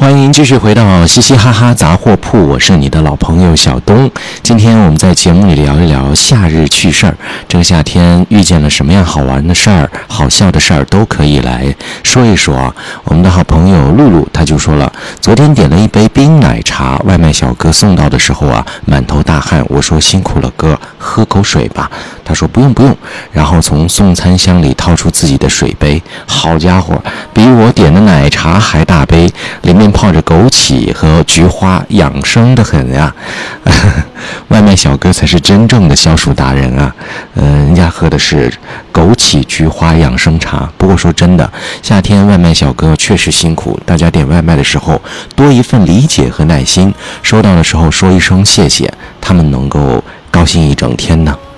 欢迎继续回到嘻嘻哈哈杂货铺，我是你的老朋友小东。今天我们在节目里聊一聊夏日趣事儿。这个夏天遇见了什么样好玩的事儿、好笑的事儿，都可以来说一说啊。我们的好朋友露露他就说了，昨天点了一杯冰奶茶，外卖小哥送到的时候啊，满头大汗。我说辛苦了哥，喝口水吧。他说不用，然后从送餐箱里掏出自己的水杯，好家伙，比我点的奶茶还大杯，里面泡着枸杞和菊花，养生的很呀。外卖小哥才是真正的消暑达人啊。人家喝的是枸杞菊花养生茶。不过说真的，夏天外卖小哥确实辛苦，大家点外卖的时候多一份理解和耐心，收到的时候说一声谢谢，他们能够高兴一整天呢。